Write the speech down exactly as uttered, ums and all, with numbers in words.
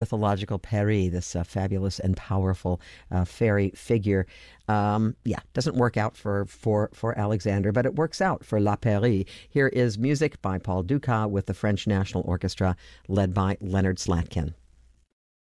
mythological Peri, this uh, fabulous and powerful uh, fairy figure. Um, yeah, doesn't work out for, for, for Alexander, but it works out for La Peri. Here is music by Paul Dukas with the French National Orchestra, led by Leonard Slatkin.